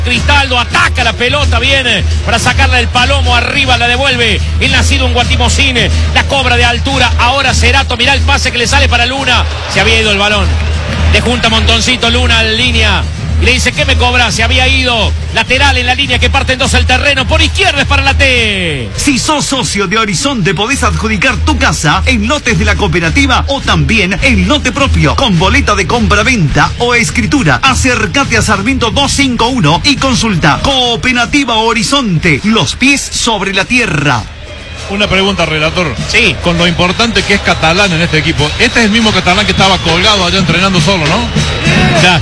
Cristaldo ataca la pelota, viene para sacarla del Palomo, arriba la devuelve el nacido en Guatimosín, la cobra de altura, ahora Cerato, mirá el pase que le sale para Luna, se había ido el balón, le junta Montoncito Luna en línea y le dice, ¿qué me cobra? Se había ido, lateral en la línea que parte en dos el terreno, por izquierda es para la T. Si sos socio de Horizonte podés adjudicar tu casa en lotes de la cooperativa o también en lote propio, con boleta de compra-venta o escritura. Acércate a Sarmiento 251 y consulta Cooperativa Horizonte, los pies sobre la tierra. Una pregunta, relator. Sí. Con lo importante que es Catalán en este equipo. Este es el mismo Catalán que estaba colgado allá entrenando solo, ¿no? Ya.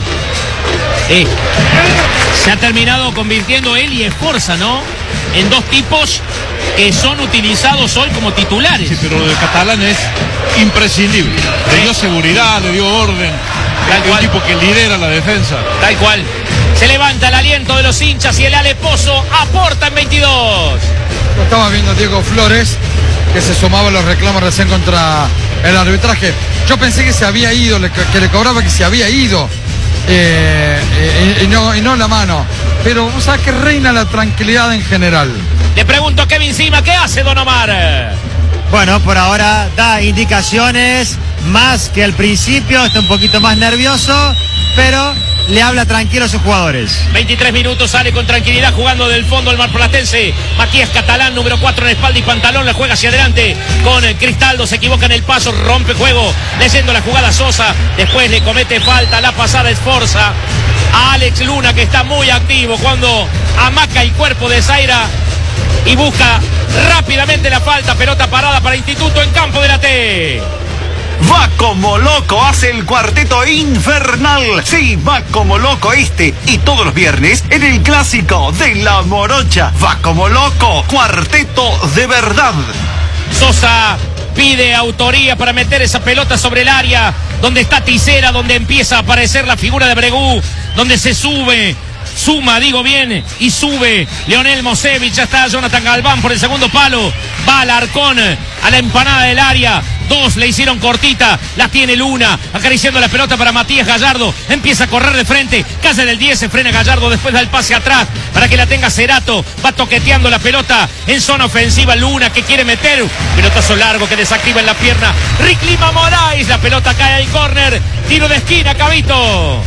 Se ha terminado convirtiendo él y Esforza, ¿no? En dos tipos que son utilizados hoy como titulares. Sí, pero lo de Catalán es imprescindible. Le dio seguridad, le dio orden. Es un tipo que lidera la defensa. Tal cual. Se levanta el aliento de los hinchas y el Alepozo aporta en 22. Lo estaba viendo Diego Flores, que se sumaba a los reclamos recién contra el arbitraje. Yo pensé que se había ido, que le cobraba que se había ido. Y no la mano. Pero vos sabés que reina la tranquilidad en general. Le pregunto a Kevin Sima, ¿qué hace Don Omar? Bueno, por ahora da indicaciones, más que al principio, está un poquito más nervioso, pero le habla tranquilo a sus jugadores. 23 minutos, sale con tranquilidad jugando del fondo el marplatense. Matías Catalán, número 4 en espalda y pantalón, la juega hacia adelante con Cristaldo, se equivoca en el paso, rompe juego, leyendo la jugada Sosa, después le comete falta, la pasada Esforza a Alex Luna, que está muy activo cuando amaca el cuerpo de Zaira y busca rápidamente la falta, pelota parada para Instituto en campo de la T. Va como loco, hace el cuarteto infernal. Sí, va como loco este y todos los viernes en el clásico de La Morocha. Va como loco, cuarteto de verdad. Sosa pide autoría para meter esa pelota sobre el área, donde está Tisera, donde empieza a aparecer la figura de Bregú, donde se suma, digo bien, y sube Leonel Mosevich, ya está Jonathan Galván por el segundo palo, va Alarcón a la empanada del área, dos le hicieron cortita, la tiene Luna, acariciando la pelota para Matías Gallardo, empieza a correr de frente, casa del 10, se frena Gallardo, después da el pase atrás para que la tenga Cerato, va toqueteando la pelota en zona ofensiva, Luna que quiere meter, pelotazo largo que desactiva en la pierna, Rick Lima Moraes, la pelota cae al córner, tiro de esquina, Cabito.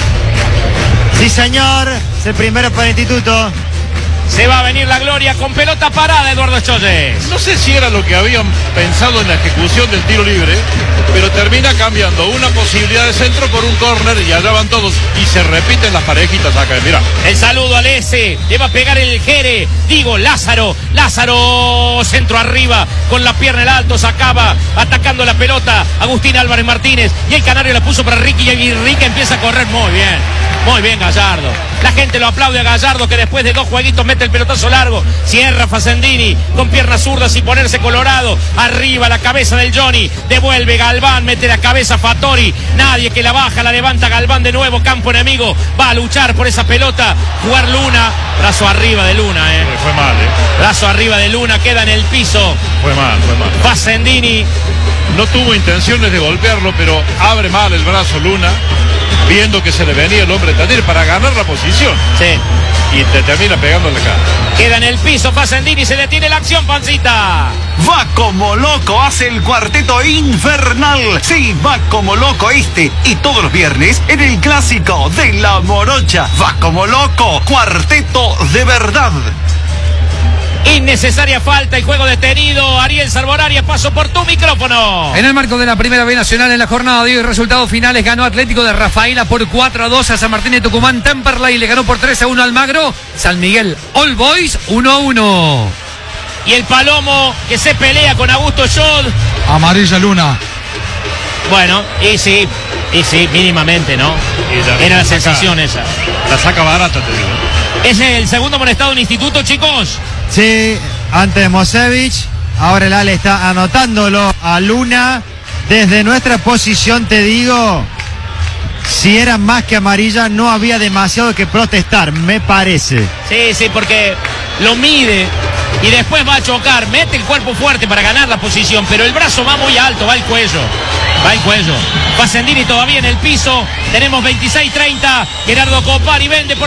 Sí, señor, es el primero para el Instituto. Se va a venir la gloria con pelota parada, Eduardo Choyes. No sé si era lo que habían pensado en la ejecución del tiro libre, pero termina cambiando una posibilidad de centro por un córner y allá van todos y se repiten las parejitas acá. Mira. El saludo al S, le va a pegar el Jere, digo Lázaro, centro arriba, con la pierna en alto, sacaba, atacando la pelota, Agustín Álvarez Martínez, y el canario la puso para Ricky, y Ricky empieza a correr muy bien Gallardo. La gente lo aplaude a Gallardo, que después de dos jueguitos mete el pelotazo largo, cierra Facendini con piernas zurdas y ponerse colorado, arriba la cabeza del Johnny, devuelve Galván, mete la cabeza Fattori, nadie que la baja, la levanta Galván de nuevo, campo enemigo, va a luchar por esa pelota, jugar Luna, brazo arriba de Luna, Fue mal, brazo arriba de Luna, queda en el piso, Fue mal. Facendini. No tuvo intenciones de golpearlo, pero abre mal el brazo Luna, viendo que se le venía el hombre Tandir para ganar la posición. Sí. Y te termina pegando en la cara. Queda en el piso Facendini, se detiene la acción, Pancita. Va como loco, hace el cuarteto infernal. Sí, va como loco este y todos los viernes en el clásico de La Morocha. Va como loco, cuarteto de verdad. Innecesaria falta y juego detenido. Ariel Sarboraria, paso por tu micrófono. En el marco de la Primera B Nacional en la jornada de hoy, resultados finales: ganó Atlético de Rafaela por 4-2 a San Martín de Tucumán. Temperley le ganó por 3-1 al Almagro. San Miguel All Boys 1-1. Y el Palomo que se pelea con Augusto Schott. Amarilla Luna. Bueno, y sí, mínimamente, ¿no? Era la sensación esa. La saca barata, te digo. Es el segundo amonestado en Instituto, chicos. Sí, antes de Mosevich, ahora el Ale está anotándolo a Luna. Desde nuestra posición te digo, si era más que amarilla no había demasiado que protestar, me parece. Sí, porque lo mide y después va a chocar, mete el cuerpo fuerte para ganar la posición, pero el brazo va muy alto, va el cuello. Facendini todavía en el piso, tenemos 26-30, Gerardo Copari vende por